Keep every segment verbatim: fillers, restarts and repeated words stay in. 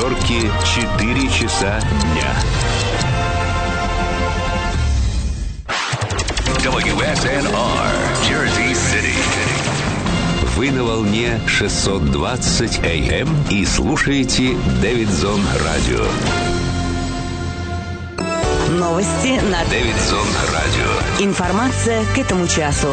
Нью-Йорке четыре часа дня. дабл ю эс эн ар, Jersey City. Вы на волне шестьсот двадцать эй эм и слушаете Дэвидсон Радио. Новости на Дэвидсон Радио. Информация к этому часу.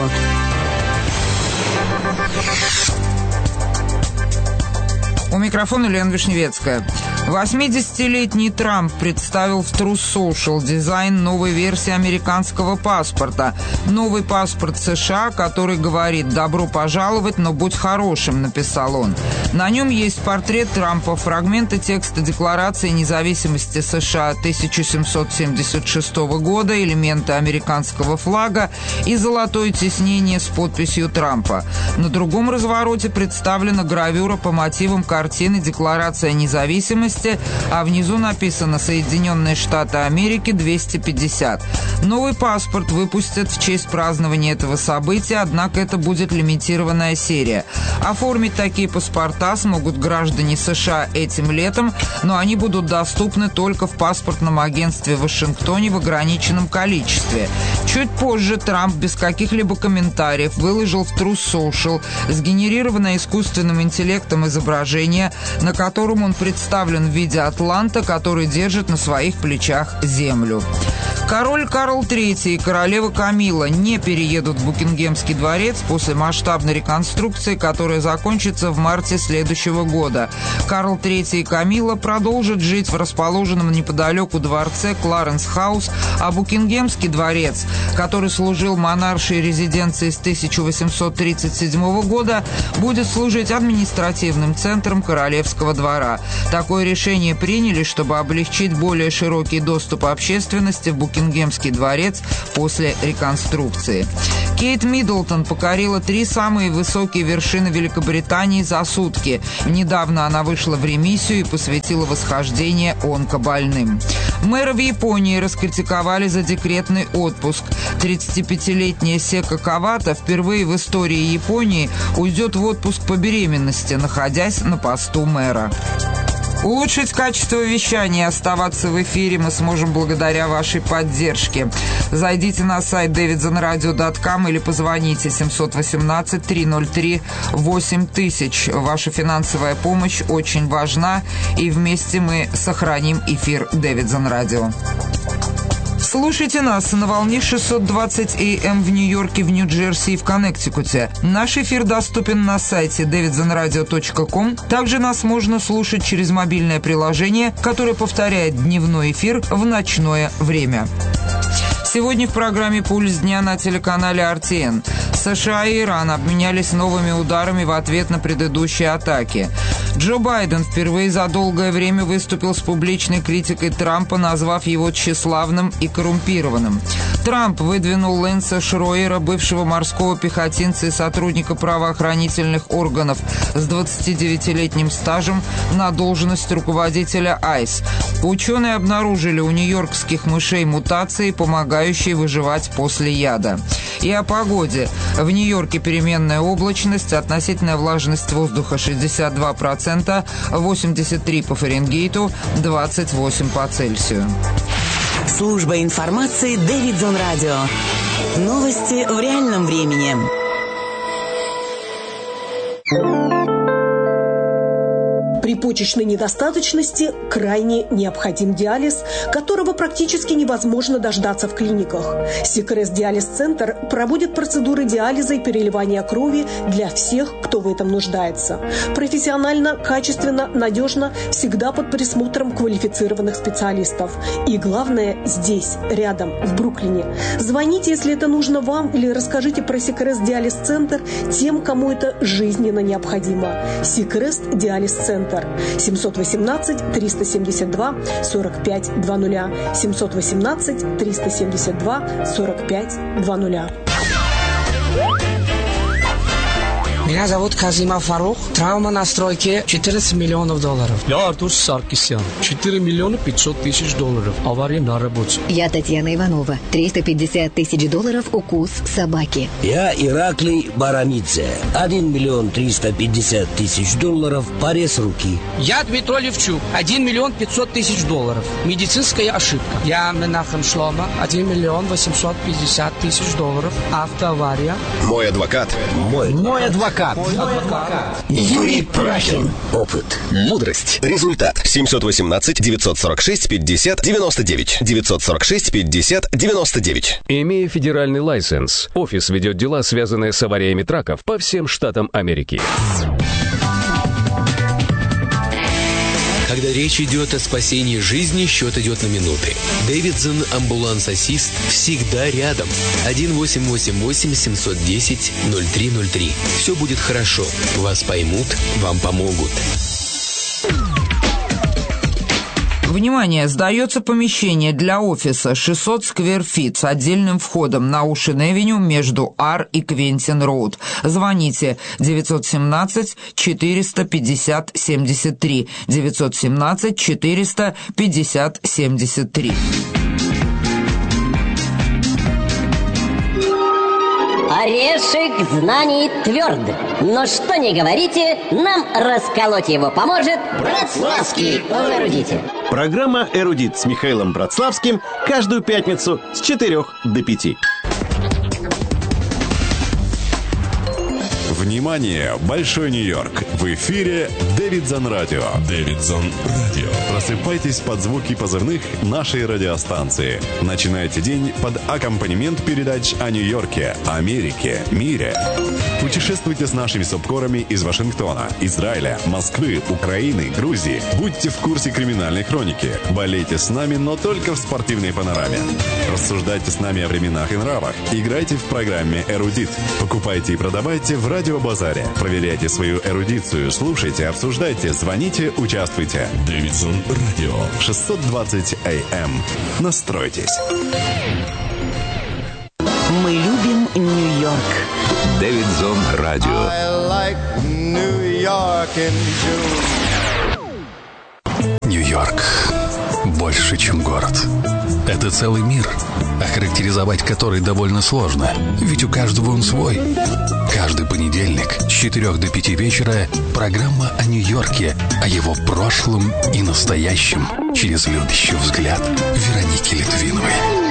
У микрофона Лена Вишневецкая. восьмидесятилетний Трамп представил в Truth Social дизайн новой версии американского паспорта. Новый паспорт США, который говорит «добро пожаловать, но будь хорошим», написал он. На нем есть портрет Трампа, фрагменты текста Декларации независимости США тысяча семьсот семьдесят шестого года, элементы американского флага и золотое тиснение с подписью Трампа. На другом развороте представлена гравюра по мотивам картины «Декларация независимости», а внизу написано «Соединенные Штаты Америки двести пятьдесят». Новый паспорт выпустят в честь празднования этого события, однако это будет лимитированная серия. Оформить такие паспорта смогут граждане США этим летом, но они будут доступны только в паспортном агентстве в Вашингтоне в ограниченном количестве. Чуть позже Трамп без каких-либо комментариев выложил в Truth Social сгенерированное искусственным интеллектом изображение, на котором он представлен в виде атланта, который держит на своих плечах землю. Король Карл третий и королева Камилла не переедут в Букингемский дворец после масштабной реконструкции, которая закончится в марте следующего года. Карл третий и Камилла продолжат жить в расположенном неподалеку дворце Кларенс-хаус, а Букингемский дворец, который служил монаршей резиденцией с тысяча восемьсот тридцать седьмого года, будет служить административным центром королевского двора. Такое решение приняли, чтобы облегчить более широкий доступ общественности в Букингемский дворец после реконструкции. Кейт Миддлтон покорила три самые высокие вершины Великобритании за сутки. Недавно она вышла в ремиссию и посвятила восхождение онкобольным. Мэра в Японии раскритиковали за декретный отпуск. тридцатипятилетняя Сека Кавата впервые в истории Японии уйдет в отпуск по беременности, находясь на посту мэра. Улучшить качество вещания и оставаться в эфире мы сможем благодаря вашей поддержке. Зайдите на сайт дэвидсон радио точка ком или позвоните семьсот восемнадцать триста три восемь тысяч. Ваша финансовая помощь очень важна, и вместе мы сохраним эфир Дэвидсон Радио. Слушайте нас на волне шестьсот двадцать эй эм в Нью-Йорке, в Нью-Джерси и в Коннектикуте. Наш эфир доступен на сайте дэвидсон радио точка ком. Также нас можно слушать через мобильное приложение, которое повторяет дневной эфир в ночное время. Сегодня в программе «Пульс дня» на телеканале ар ти эн. США и Иран обменялись новыми ударами в ответ на предыдущие атаки. Джо Байден впервые за долгое время выступил с публичной критикой Трампа, назвав его тщеславным и коррумпированным. Трамп выдвинул Лэнса Шройера, бывшего морского пехотинца и сотрудника правоохранительных органов с двадцатидевятилетним стажем, на должность руководителя айс. Ученые обнаружили у нью-йоркских мышей мутации, помогающие выживать после яда. И о погоде. В Нью-Йорке переменная облачность, относительная влажность воздуха шестьдесят два процента, восемьдесят три по Фаренгейту, двадцать восемь по Цельсию. Служба информации Дэвидсон Радио. Новости в реальном времени. При почечной недостаточности крайне необходим диализ, которого практически невозможно дождаться в клиниках. Сикрест Диализ-центр проводит процедуры диализа и переливания крови для всех, кто в этом нуждается. Профессионально, качественно, надежно, всегда под присмотром квалифицированных специалистов. И главное, здесь, рядом, в Бруклине. Звоните, если это нужно вам, или расскажите про Сикрест Диализ-центр тем, кому это жизненно необходимо. Сикрест Диализ-центр. семьсот восемнадцать триста семьдесят два сорок пять двадцать. семьсот восемнадцать триста семьдесят два сорок пять двадцать. Меня зовут Казима Фарух. Травма на стройке четырнадцать миллионов долларов. Я Артур Саркисян. четыре миллиона пятьсот тысяч долларов. Авария на работе. Я Татьяна Иванова. триста пятьдесят тысяч долларов укус собаки. Я Ираклий Барамидзе. один миллион триста пятьдесят тысяч долларов. Порез руки. Я Дмитрий Левчук. один миллион пятьсот тысяч долларов. Медицинская ошибка. Я Менахем Шлома. один миллион восемьсот пятьдесят тысяч долларов. Автоавария. Мой адвокат. Мой, Мой адвокат. Мой адвокат. Юрий Прахин. Опыт. Мудрость. Результат. семьсот восемнадцать девятьсот сорок шесть пятьдесят девяносто девять. девятьсот сорок шесть пятьдесят девяносто девять. Имея федеральный лайсенс, офис ведет дела, связанные с авариями траков по всем штатам Америки. Когда речь идет о спасении жизни, счет идет на минуты. Дэвидсон амбуланс-ассист всегда рядом. один восемь восемь восемь семь один ноль ноль три ноль три. Все будет хорошо. Вас поймут, вам помогут. Внимание! Сдается помещение для офиса шестьсот сквер-фит с отдельным входом на Оушен-Эвеню между Ар и Квентин-Роуд. Звоните девятьсот семнадцать четыреста пятьдесят семьдесят три. девятьсот семнадцать четыреста пятьдесят семьдесят три. Орешек знаний тверд, но что ни говорите, нам расколоть его поможет Братславский в «Эрудите». Программа «Эрудит» с Михаилом Братславским каждую пятницу с четырех до пяти. Внимание! Большой Нью-Йорк! В эфире Дэвидсон Радио. Дэвидсон Радио. Просыпайтесь под звуки позывных нашей радиостанции. Начинайте день под аккомпанемент передач о Нью-Йорке, Америке, мире. Путешествуйте с нашими субкорами из Вашингтона, Израиля, Москвы, Украины, Грузии. Будьте в курсе криминальной хроники. Болейте с нами, но только в спортивной панораме. Рассуждайте с нами о временах и нравах. Играйте в программе «Эрудит». Покупайте и продавайте в радиобазаре. Проверяйте свою эрудицию. Слушайте, обсуждайте, звоните, участвуйте. Дэвидсон Радио. шестьсот двадцать эй эм. Настройтесь. Мы любим Нью-Йорк. Дэвидсон Радио. Нью-Йорк. Больше, чем город. Это целый мир, охарактеризовать который довольно сложно, ведь у каждого он свой. Каждый понедельник с четырёх до пяти вечера программа о Нью-Йорке, о его прошлом и настоящем через любящий взгляд Вероники Литвиновой.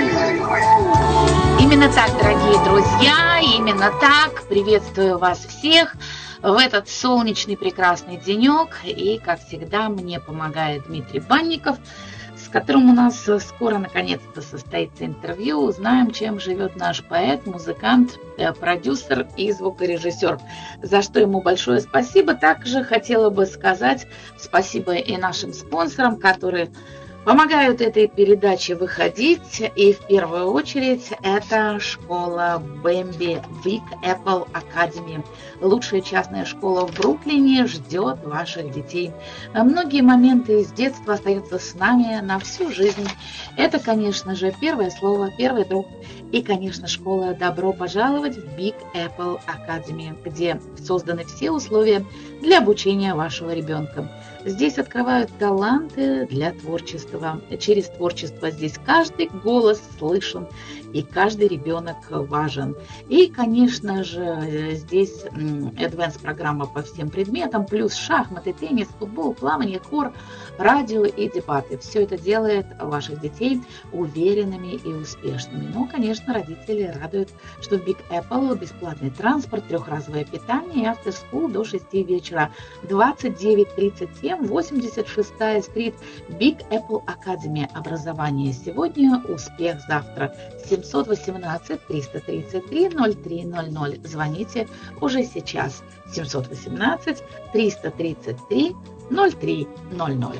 Именно так, дорогие друзья, именно так. Приветствую вас всех в этот солнечный прекрасный денек. И, как всегда, мне помогает Дмитрий Банников, с которым у нас скоро наконец-то состоится интервью. Узнаем, чем живет наш поэт, музыкант, продюсер и звукорежиссер. За что ему большое спасибо. Также хотела бы сказать спасибо и нашим спонсорам, которые помогают этой передаче выходить. И в первую очередь это школа Бэмби Big Apple Academy. Лучшая частная школа в Бруклине ждет ваших детей. Многие моменты из детства остаются с нами на всю жизнь. Это, конечно же, первое слово, первый друг. И, конечно, школа «Добро пожаловать в Big Apple Academy», где созданы все условия для обучения вашего ребенка. Здесь открывают таланты для творчества. Через творчество здесь каждый голос слышен, и каждый ребенок важен. И, конечно же, здесь адванс-программа по всем предметам, плюс шахматы, теннис, футбол, плавание, хор, радио и дебаты. Все это делает ваших детей уверенными и успешными. Но, конечно, родители радуют, что в Big Apple бесплатный транспорт, трехразовое питание и after-school до шести вечера. двадцать девять тридцать семь, восемьдесят шестая стрит, Big Apple Academy. Образование сегодня, успех завтра. семьсот восемнадцать триста тридцать три ноль три ноль ноль. Звоните уже сейчас. семьсот восемнадцать триста тридцать три ноль три ноль ноль.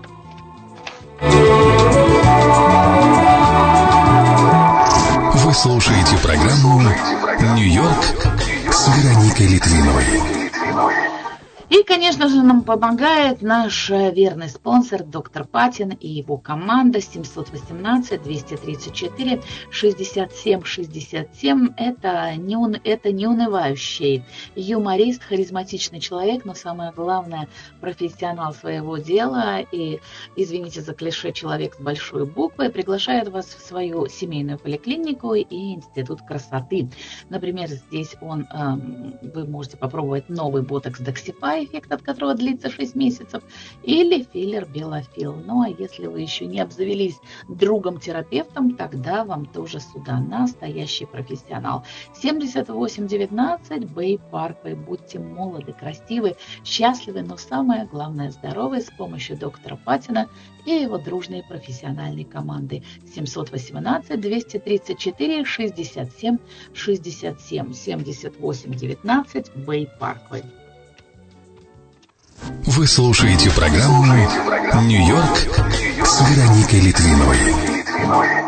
Вы слушаете программу «Нью-Йорк» с Вероникой Литвиновой. И И, конечно же, нам помогает наш верный спонсор доктор Патин и его команда семьсот восемнадцать двести тридцать четыре шестьдесят семь шестьдесят семь. Это не, он, это не унывающий юморист, харизматичный человек, но самое главное, профессионал своего дела и, извините за клише, человек с большой буквы, приглашает вас в свою семейную поликлинику и институт красоты. Например, здесь он, вы можете попробовать новый ботокс Doxify, эффект от которого длится шесть месяцев, или филлер Белофил. Ну а если вы еще не обзавелись другом-терапевтом, тогда вам тоже сюда, настоящий профессионал. семьдесят восемь девятнадцать Бэй Парквей. Будьте молоды, красивы, счастливы, но самое главное здоровы с помощью доктора Патина и его дружной профессиональной команды. семьсот восемнадцать двести тридцать четыре шестьдесят семь шестьдесят семь. семьдесят восемь девятнадцать Бэй Парквей. Вы слушаете программу «Нью-Йорк» с Вероникой Литвиновой.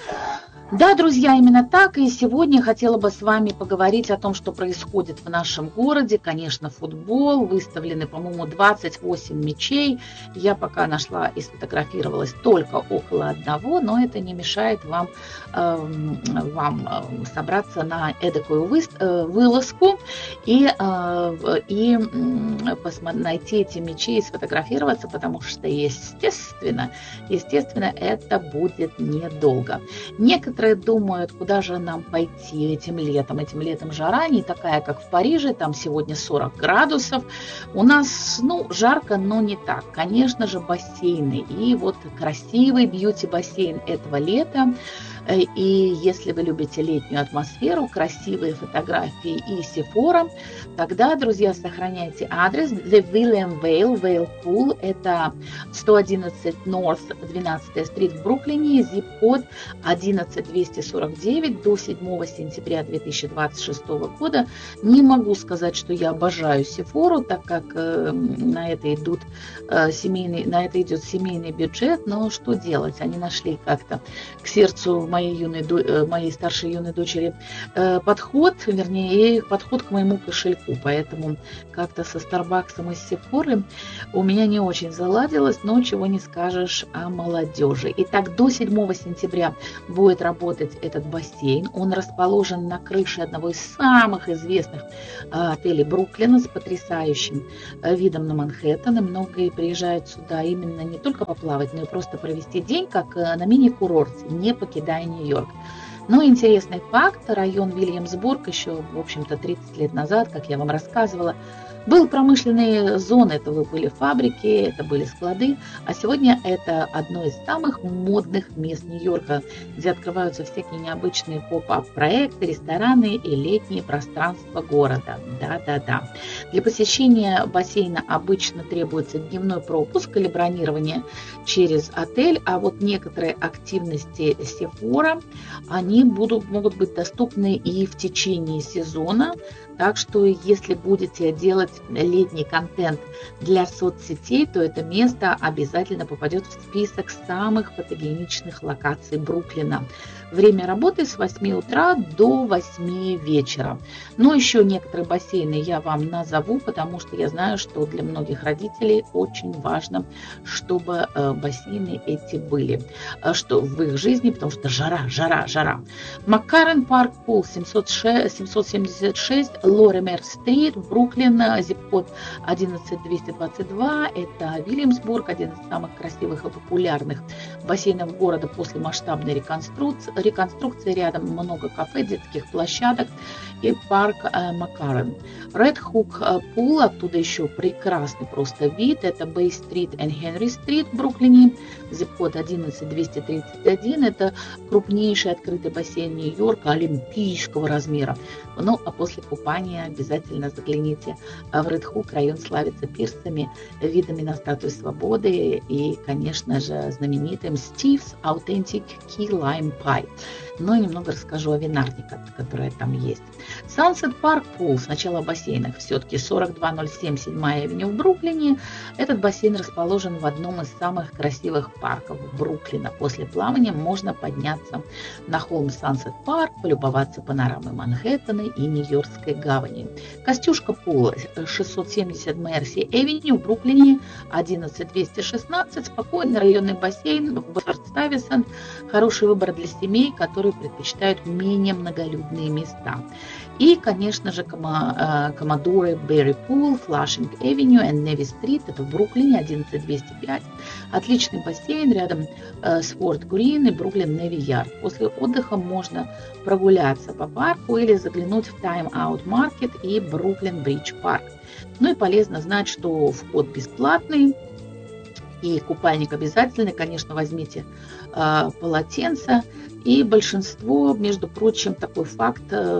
Да, друзья, именно так. И сегодня я хотела бы с вами поговорить о том, что происходит в нашем городе. Конечно, футбол. Выставлены, по-моему, двадцать восемь мячей. Я пока нашла и сфотографировалась только около одного, но это не мешает вам, э, вам собраться на эдакую вы, э, вылазку и, э, и э, найти эти мячи и сфотографироваться, потому что, естественно, естественно, это будет недолго. Некоторые думают, куда же нам пойти этим летом. Этим летом жара не такая, как в Париже, там сегодня сорок градусов. У нас, ну, жарко, но не так. Конечно же, бассейны. И вот красивый бьюти-бассейн этого лета. И если вы любите летнюю атмосферу, красивые фотографии и Sephora, тогда, друзья, сохраняйте адрес The William Vale, Vale Pool. Это сто одиннадцать North двенадцатая стрит в Бруклине, зип-код одиннадцать двести сорок девять до седьмого сентября две тысячи двадцать шестого года. Не могу сказать, что я обожаю Sephora, так как э, на это идут э, семейный, на это идет семейный бюджет, но что делать? Они нашли как-то к сердцу моей, юной, моей старшей юной дочери подход, вернее, подход к моему кошельку. Поэтому как-то со Старбаксом из Sephora у меня не очень заладилось, но чего не скажешь о молодежи. Итак, до седьмого сентября будет работать этот бассейн. Он расположен на крыше одного из самых известных отелей Бруклина с потрясающим видом на Манхэттен. И многие приезжают сюда именно не только поплавать, но и просто провести день, как на мини-курорте, не покидая Нью-Йорк. Но интересный факт, район Вильямсбург еще, в общем-то, тридцать лет назад, как я вам рассказывала, был промышленные зоны, это были фабрики, это были склады, а сегодня это одно из самых модных мест Нью-Йорка, где открываются всякие необычные поп-ап проекты, рестораны и летние пространства города. Да-да-да. Для посещения бассейна обычно требуется дневной пропуск или бронирование через отель, а вот некоторые активности Sephora, они будут, могут быть доступны и в течение сезона. Так что, если будете делать летний контент для соцсетей, то это место обязательно попадет в список самых фотогеничных локаций Бруклина. Время работы с восьми утра до восьми вечера. Но еще некоторые бассейны я вам назову, потому что я знаю, что для многих родителей очень важно, чтобы бассейны эти были что в их жизни, потому что жара, жара, жара. Маккарен Парк Пул семьсот семьдесят шесть Лоример Стрит, Бруклин, зип-код одиннадцать двести двадцать два. Это Вильямсбург, один из самых красивых и популярных бассейнов города после масштабной реконструкции. реконструкции. Рядом много кафе, детских площадок и парк э, Маккарен. Red Hook Pool, оттуда еще прекрасный просто вид. Это Бэй Стрит и Хенри Стрит в Бруклине. Зип-код одиннадцать двести тридцать один. Это крупнейший открытый бассейн Нью-Йорка олимпийского размера. Ну, а после купания обязательно загляните в Red Hook. Район славится пирсами, видами на Статую Свободы и, конечно же, знаменитым Steve's Authentic Key Lime Pie. Но немного расскажу о винарне, которая там есть. Sunset Park Pool, сначала о бассейнах. Все-таки сорок два ноль семь седьмая авеню в Бруклине. Этот бассейн расположен в одном из самых красивых парков Бруклина. После плавания можно подняться на холм Сансет Парк, полюбоваться панорамой Манхэттена и Нью-Йоркской гавани. Костюшка Пул, шестьсот семьдесят Мерси Эвеню в Бруклине, одиннадцать двести шестнадцать, спокойный районный бассейн в Стuyвесант, хороший выбор для семей, которые предпочитают менее многолюдные места. И, конечно же, Commodore Berry Pool, Flushing Avenue и Navy Street, это в Бруклине, одиннадцать двести пять. Отличный бассейн рядом с Форт Грин и Бруклин Navy Yard. После отдыха можно прогуляться по парку или заглянуть в Time Out Market и Бруклин Бридж Парк. Ну и полезно знать, что вход бесплатный и купальник обязательный. Конечно, возьмите э, полотенце. И большинство, между прочим, такой факт э,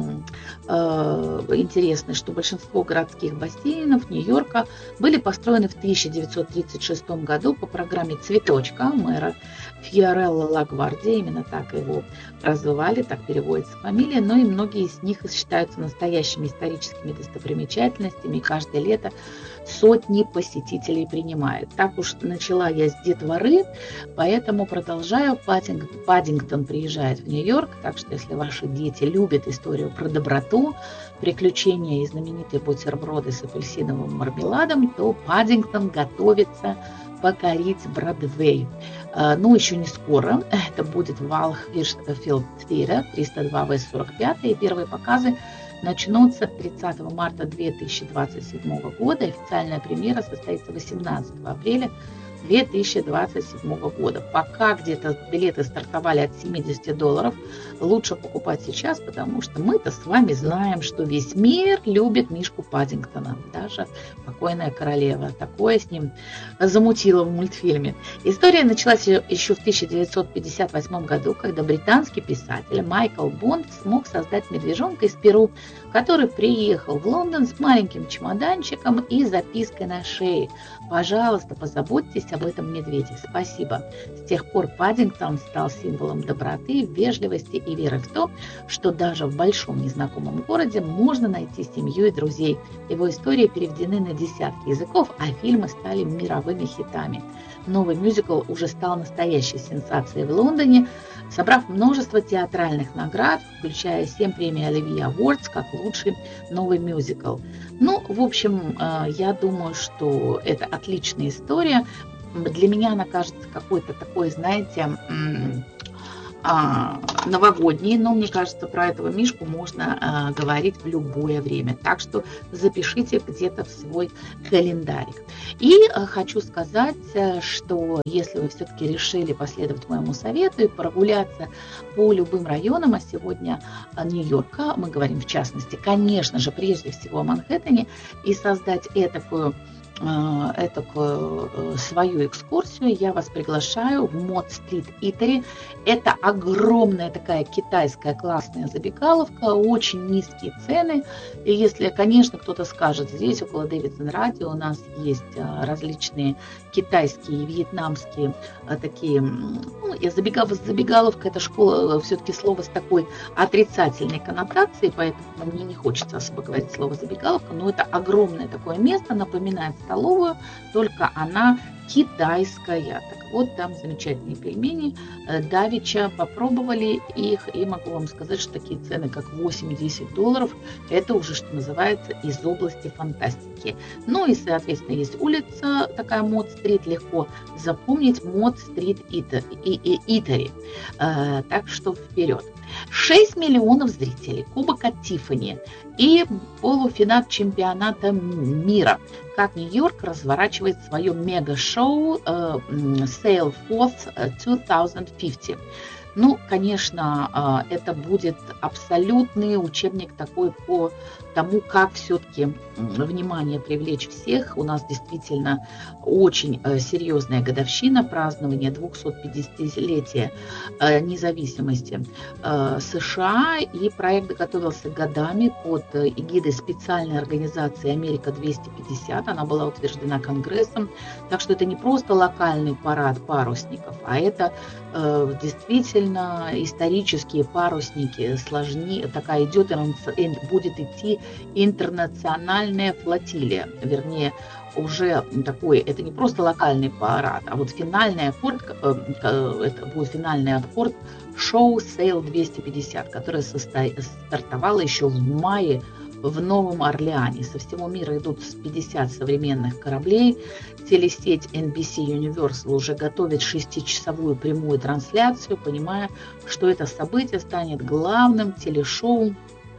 э, интересный, что большинство городских бассейнов Нью-Йорка были построены в тысяча девятьсот тридцать шестом году по программе «Цветочка» мэра Фьорелло Лагвардия, именно так его прозвали, так переводится фамилия, но и многие из них считаются настоящими историческими достопримечательностями, и каждое лето сотни посетителей принимает. Так уж начала я с детворы, поэтому продолжаю. Паддинг, Паддингтон приезжает в Нью-Йорк, так что если ваши дети любят историю про доброту, приключения и знаменитые бутерброды с апельсиновым мармеладом, то Паддингтон готовится покорить Бродвей. Ну, еще не скоро. Это будет Вал Хиршфилд Theatre, триста два Вест сорок пять, и первые показы начнутся тридцатого марта две тысячи двадцать седьмого года. Официальная премьера состоится восемнадцатого апреля две тысячи двадцать седьмого года. Пока где-то билеты стартовали от семидесяти долларов, лучше покупать сейчас, потому что мы-то с вами знаем, что весь мир любит Мишку Паддингтона. Даже покойная королева. Такое с ним замутило в мультфильме. История началась еще в тысяча девятьсот пятьдесят восьмом году, когда британский писатель Майкл Бонд смог создать медвежонка из Перу, который приехал в Лондон с маленьким чемоданчиком и запиской на шее: «Пожалуйста, позаботьтесь об этом медведе. Спасибо». С тех пор Паддингтон стал символом доброты, вежливости и веры в то, что даже в большом незнакомом городе можно найти семью и друзей. Его истории переведены на десятки языков, а фильмы стали мировыми хитами. Новый мюзикл уже стал настоящей сенсацией в Лондоне, собрав множество театральных наград, включая семь премий Оливье Awards как лучший новый мюзикл. Ну, в общем, я думаю, что это отличная история. Для меня она кажется какой-то такой, знаете, новогодней, но мне кажется, про этого мишку можно говорить в любое время. Так что запишите где-то в свой календарик. И хочу сказать, что если вы все-таки решили последовать моему совету и прогуляться по любым районам, а сегодня Нью-Йорка, мы говорим в частности, конечно же, прежде всего о Манхэттене, и создать этакую этакую свою экскурсию, я вас приглашаю в Мод Стрит Итери. Это огромная такая китайская классная забегаловка, очень низкие цены. И если, конечно, кто-то скажет, здесь около Дэвидсон Радио у нас есть различные китайские и вьетнамские такие, ну, забегаловка, это школа, все-таки слово с такой отрицательной коннотацией, поэтому мне не хочется особо говорить слово забегаловка, но это огромное такое место, напоминает столовую, только она китайская. Так вот, там замечательные пельмени. Давича попробовали их, и могу вам сказать, что такие цены, как восемь-десять долларов, это уже, что называется, из области фантастики. Ну и, соответственно, есть улица такая, Мод-стрит, легко запомнить, Мод-стрит Итери. Так что вперед. шесть миллионов зрителей, Кубок от Тиффани и полуфинал чемпионата мира. Как Нью-Йорк разворачивает свое мега-шоу uh, Salesforce две тысячи пятьдесят. Ну, конечно, это будет абсолютный учебник такой по тому, как все-таки внимание привлечь всех. У нас действительно очень серьезная годовщина празднования двухсотпятидесятилетия независимости США. И проект готовился годами под эгидой специальной организации «Америка двести пятьдесят». Она была утверждена Конгрессом. Так что это не просто локальный парад парусников, а это действительно исторические парусники, сложнее, такая идет, будет идти интернациональная флотилия, вернее, уже такой, это не просто локальный парад, а вот финальный аккорд, это будет финальный аккорд шоу Sail двести пятьдесят, которое состо... стартовало еще в мае в Новом Орлеане. Со всего мира идут пятьдесят современных кораблей. Телесеть эн би си Universal уже готовит шестичасовую прямую трансляцию, понимая, что это событие станет главным телешоу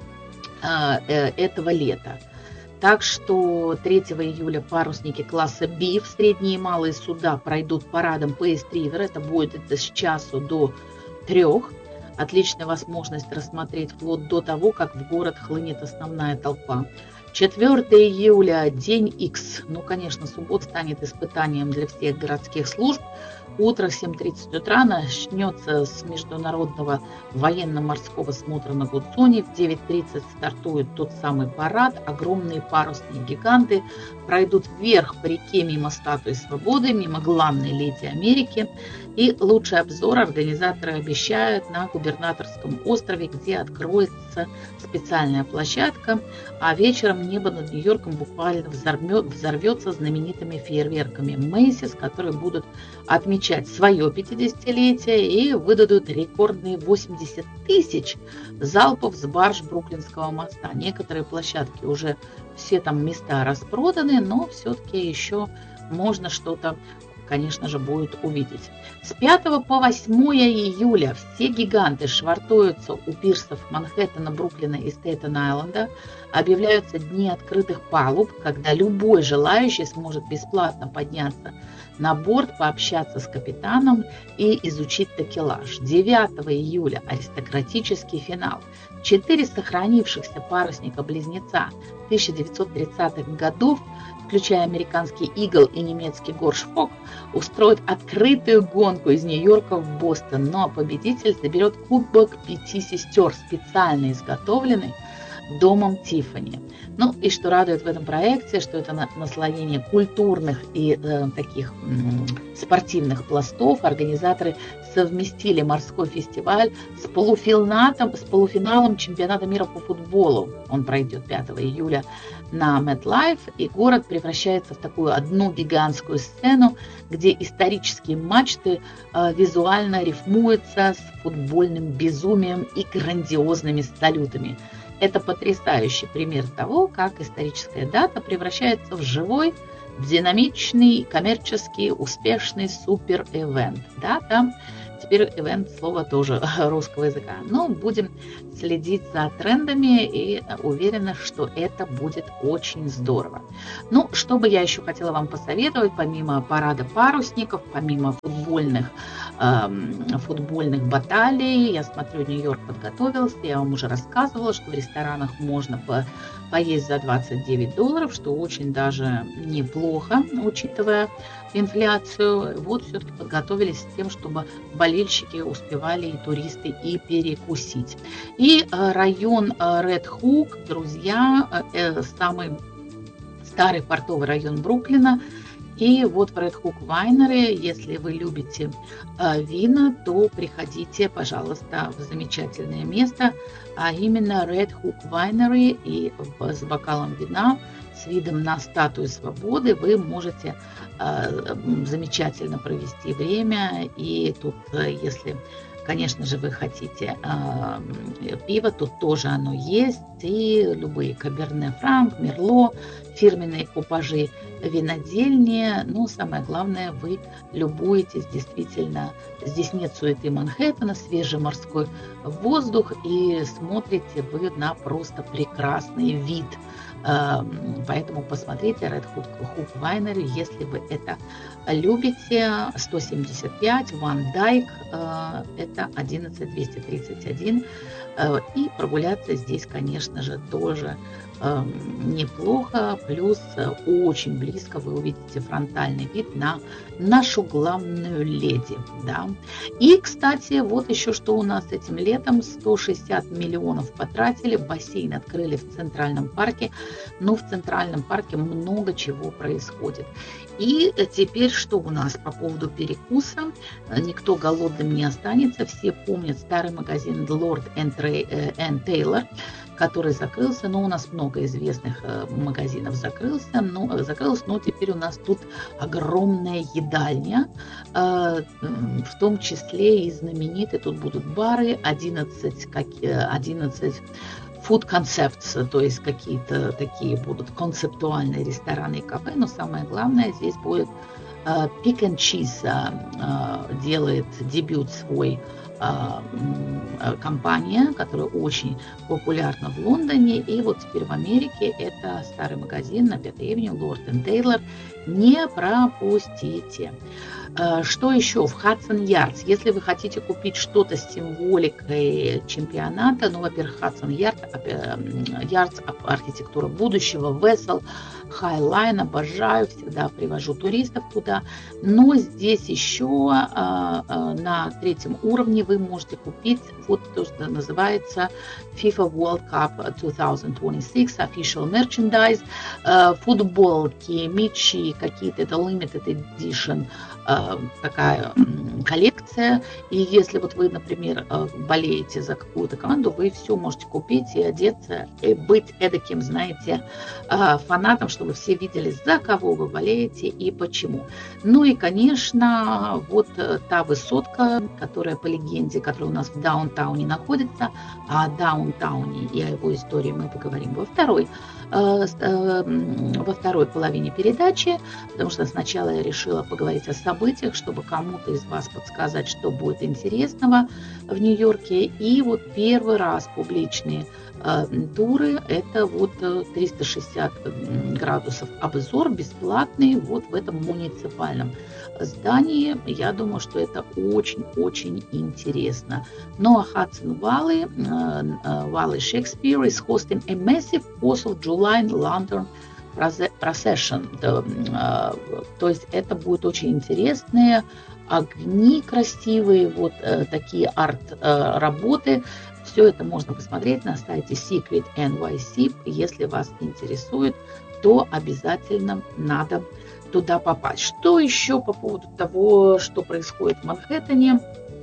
э, этого лета. Так что третьего июля парусники класса B в средние и малые суда пройдут парадом по Эст-Ривер. Это будет это с часу до трех. Отличная возможность рассмотреть флот до того, как в город хлынет основная толпа. четвёртого июля, день X. Ну, конечно, суббота станет испытанием для всех городских служб. Утро в семь тридцать утра начнется с международного военно-морского смотра на Гудзоне. В девять тридцать стартует тот самый парад. Огромные парусные гиганты пройдут вверх по реке мимо статуи Свободы, мимо главной леди Америки. И лучший обзор организаторы обещают на Губернаторском острове, где откроется специальная площадка, а вечером небо над Нью-Йорком буквально взорвется знаменитыми фейерверками Мэйсис, которые будут отмечать свое пятидесятилетие и выдадут рекордные восемьдесят тысяч залпов с барж Бруклинского моста. Некоторые площадки уже все там места распроданы, но все-таки еще можно что-то, конечно же, будет увидеть. С пятого по восьмое июля все гиганты швартуются у пирсов Манхэттена, Бруклина и Стейтен-Айленда. Объявляются дни открытых палуб, когда любой желающий сможет бесплатно подняться на борт, пообщаться с капитаном и изучить такелаж. девятого июля аристократический финал. Четыре сохранившихся парусника-близнеца тысяча девятьсот тридцатых годов, включая американский Игл и немецкий Горшфок, устроят открытую гонку из Нью-Йорка в Бостон. Ну а победитель заберет кубок пяти сестер, специально изготовленный домом Тиффани. Ну и что радует в этом проекте, что это наслоение культурных и э, таких м, спортивных пластов. Организаторы совместили морской фестиваль с полуфиналом, с полуфиналом чемпионата мира по футболу. Он пройдет пятого июля на MetLife, и город превращается в такую одну гигантскую сцену, где исторические мачты э, визуально рифмуются с футбольным безумием и грандиозными салютами. Это потрясающий пример того, как историческая дата превращается в живой, динамичный, коммерческий, успешный супер-эвент. Да, там теперь эвент слово тоже русского языка. Но будем следить за трендами и уверена, что это будет очень здорово. Ну, что бы я еще хотела вам посоветовать, помимо парада парусников, помимо футбольных, эм, футбольных баталий, я смотрю, Нью-Йорк подготовился, я вам уже рассказывала, что в ресторанах можно по, поесть за двадцать девять долларов, что очень даже неплохо, учитывая инфляцию. Вот все-таки подготовились с тем, чтобы болельщики успевали и туристы и перекусить. И район Ред Хук, друзья, самый старый портовый район Бруклина. И вот в Red Hook Winery, если вы любите вина, то приходите, пожалуйста, в замечательное место, а именно Red Hook Winery, и с бокалом вина, с видом на статую Свободы вы можете э, замечательно провести время. И тут, если, конечно же, вы хотите э, пиво, тут тоже оно есть. И любые Каберне Франк, Мерло, фирменные купажи винодельни. Но самое главное, вы любуетесь действительно. Здесь нет суеты Манхэттена, свежий морской воздух, и смотрите вы на просто прекрасный вид. Поэтому посмотрите Red Hook Winery, если вы это любите. сто семьдесят пять Ван Дайк, это одиннадцать двести тридцать один. И прогуляться здесь, конечно же, тоже неплохо. Плюс очень близко вы увидите фронтальный вид на нашу главную леди. Да. И, кстати, вот еще что у нас этим летом. сто шестьдесят миллионов потратили, бассейн открыли в Центральном парке. Но в Центральном парке много чего происходит. И теперь что у нас по поводу перекуса? Никто голодным не останется. Все помнят старый магазин Lord and Taylor, который закрылся. Но у нас много известных магазинов закрылся, но, закрылось, но теперь у нас тут огромная едальня, в том числе и знаменитые, тут будут бары, одиннадцать, одиннадцать food concepts, то есть какие-то такие будут концептуальные рестораны и кафе, но самое главное, здесь будет uh, Pick and Cheese uh, делает дебют свой uh, компания, которая очень популярна в Лондоне, и вот теперь в Америке это старый магазин на Пятой Авеню, Lord энд Taylor. Не пропустите. Что еще? В Hudson Yards. Если вы хотите купить что-то с символикой чемпионата, ну, во-первых, Hudson Yards, архитектура будущего, Vessel, Highline, обожаю, всегда привожу туристов туда. Но здесь еще на третьем уровне вы можете купить вот то, что называется FIFA World Cup две тысячи двадцать шесть, official merchandise, футболки, мячи, какие-то, это limited edition, такая коллекция. И если вот вы, например, болеете за какую-то команду, вы все можете купить и одеться, и быть эдаким, знаете, фанатом, чтобы все видели, за кого вы болеете и почему. Ну и, конечно, вот та высотка, которая по легенде, которая у нас в даунтауне находится, а о даунтауне и о его истории мы поговорим во второй во второй половине передачи, потому что сначала я решила поговорить о событиях, чтобы кому-то из вас подсказать, что будет интересного в Нью-Йорке. И вот первый раз публичные э, туры, это вот триста шестьдесят градусов обзор, бесплатный, вот в этом муниципальном здании. Я думаю, что это очень-очень интересно. Ну а Hudson Valley, uh, Valley Shakespeare is hosting a massive fourth of July Lantern Procession. То, uh, то есть это будет очень интересные огни красивые, вот uh, такие арт-работы. Uh, Все это можно посмотреть на сайте Secret эн вай си. Если вас интересует, то обязательно надо туда попасть. Что еще по поводу того, что происходит в Манхэттене?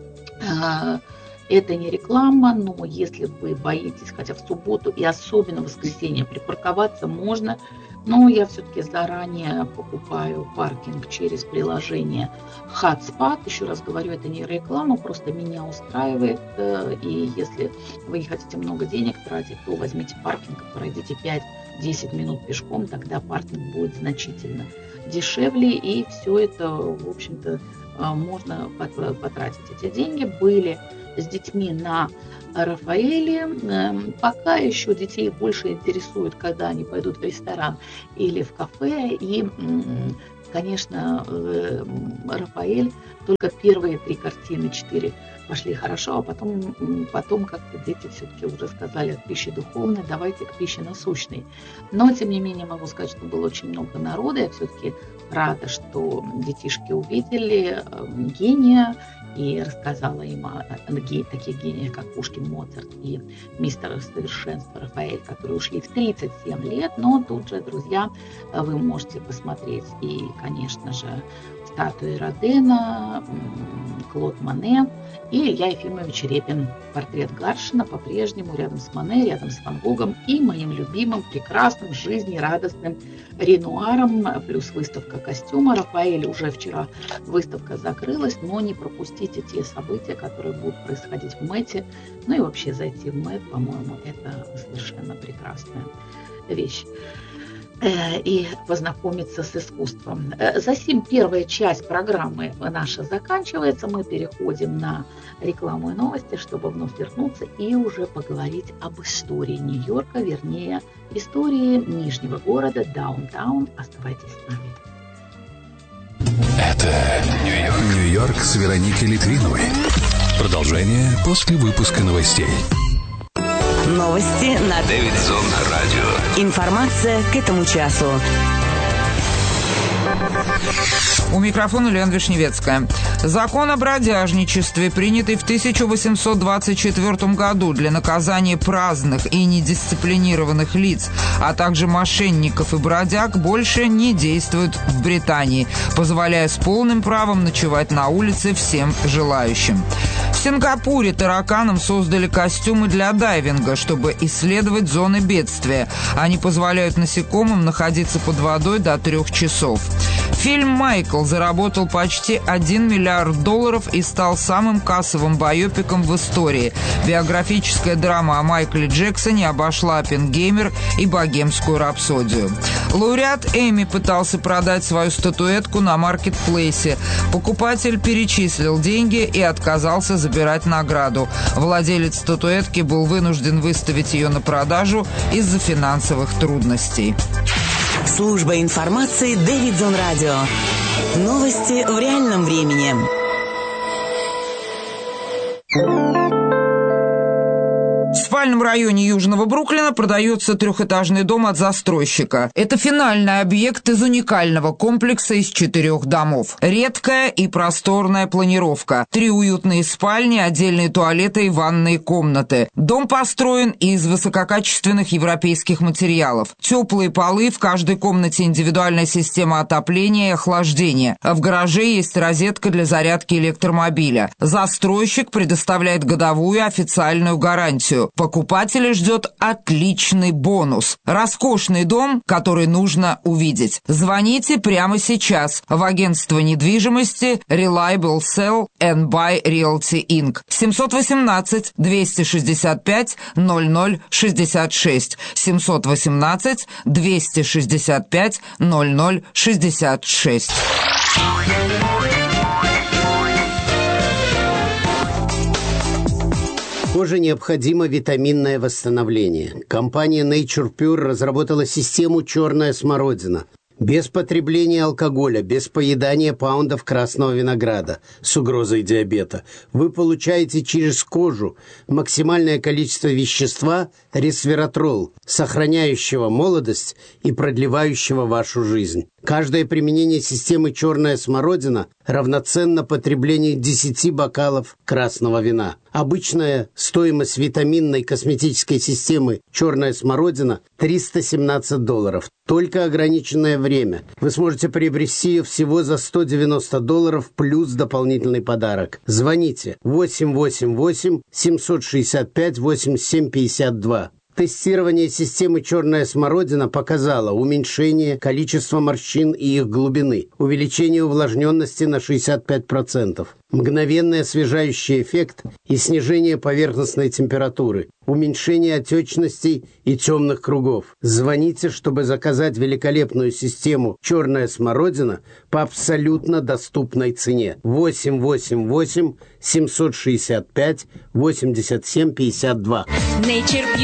Это не реклама, но если вы боитесь, хотя в субботу и особенно в воскресенье припарковаться можно, но я все-таки заранее покупаю паркинг через приложение Hotspot. Еще раз говорю, это не реклама, просто меня устраивает. И если вы не хотите много денег тратить, то возьмите паркинг, пройдите пять-десять минут пешком, тогда паркинг будет значительно дешевле, и все это, в общем-то, можно потратить. Эти деньги были с детьми на Рафаэле. Пока еще детей больше интересует, когда они пойдут в ресторан или в кафе. И, конечно, Рафаэль, только первые три картины, четыре пошли хорошо, а потом, потом как-то дети все-таки уже сказали от пищи духовной, давайте к пище насущной. Но, тем не менее, могу сказать, что было очень много народа. Я все-таки рада, что детишки увидели гения, и рассказала им о, о, о таких гениях, как Пушкин, Моцарт и мистер совершенства Рафаэль, которые ушли в тридцать семь лет. Но тут же, друзья, вы можете посмотреть и, конечно же, статуи Родена, Клод Моне и Илья Ефимович Репин. Портрет Гаршина по-прежнему рядом с Моне, рядом с Ван Гогом и моим любимым, прекрасным, жизнерадостным Ренуаром, плюс выставка костюма Рафаэля. Уже вчера выставка закрылась, но не пропустите те события, которые будут происходить в Мэте. Ну и вообще зайти в Мэт, по-моему, это совершенно прекрасная вещь. И познакомиться с искусством. За сим первая часть программы наша заканчивается. Мы переходим на рекламу и новости, чтобы вновь вернуться и уже поговорить об истории Нью-Йорка, вернее, истории Нижнего города, даунтаун. Оставайтесь с нами. Это Нью-Йорк. Нью-Йорк с Вероникой Литвиновой. Продолжение после выпуска новостей. Новости на Дэвидсон радио. Информация к этому часу. У микрофона Лена Вишневецкая. Закон о бродяжничестве, принятый в тысяча восемьсот двадцать четвёртом году для наказания праздных и недисциплинированных лиц, а также мошенников и бродяг, больше не действует в Британии, позволяя с полным правом ночевать на улице всем желающим. В Сингапуре тараканам создали костюмы для дайвинга, чтобы исследовать зоны бедствия. Они позволяют насекомым находиться под водой до трех часов. Фильм «Майкл» заработал почти один миллиард долларов и стал самым кассовым байопиком в истории. Биографическая драма о Майкле Джексоне обошла «Оппенгеймер» и «Богемскую рапсодию». Лауреат Эмми пытался продать свою статуэтку на маркетплейсе. Покупатель перечислил деньги и отказался забирать награду. Владелец статуэтки был вынужден выставить ее на продажу из-за финансовых трудностей. Служба информации Дэвидсон Радио. Новости в реальном времени. В спальном районе Южного Бруклина продается трехэтажный дом от застройщика. Это финальный объект из уникального комплекса из четырех домов. Редкая и просторная планировка. Три уютные спальни, отдельные туалеты и ванные комнаты. Дом построен из высококачественных европейских материалов. Теплые полы, в каждой комнате индивидуальная система отопления и охлаждения. А в гараже есть розетка для зарядки электромобиля. Застройщик предоставляет годовую официальную гарантию. Покупателя ждет отличный бонус. Роскошный дом, который нужно увидеть. Звоните прямо сейчас в агентство недвижимости Reliable Sell and Buy Realty инкорпорейтед. семь один восемь два шесть пять ноль ноль шесть шесть. семь один восемь два шесть пять ноль ноль шесть шесть. Коже необходимо витаминное восстановление. Компания Nature Pure разработала систему «Черная смородина». Без потребления алкоголя, без поедания паундов красного винограда с угрозой диабета. Вы получаете через кожу максимальное количество вещества ресвератрол, сохраняющего молодость и продлевающего вашу жизнь. Каждое применение системы «Черная смородина» равноценно потреблению десяти бокалов красного вина. Обычная стоимость витаминной косметической системы «Черная смородина» триста семнадцать долларов. Только ограниченное время. Вы сможете приобрести ее всего за сто девяносто долларов плюс дополнительный подарок. Звоните восемь восемь восемь семь шесть пять восемьдесят семь пятьдесят два. Тестирование системы «Черная смородина» показало уменьшение количества морщин и их глубины, увеличение увлажненности на шестьдесят пять процентов, мгновенный освежающий эффект и снижение поверхностной температуры, уменьшение отечностей и темных кругов. Звоните, чтобы заказать великолепную систему «Черная смородина» по абсолютно доступной цене. восемь восемь восемь семь шесть пять восемьдесят семь пятьдесят два.